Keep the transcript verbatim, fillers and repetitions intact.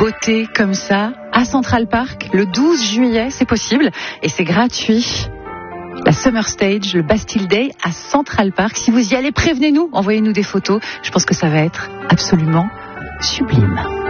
beauté comme ça à Central Park le douze juillet, c'est possible et c'est gratuit. La Summer Stage, le Bastille Day à Central Park. Si vous y allez, prévenez-nous, envoyez-nous des photos. Je pense que ça va être absolument sublime.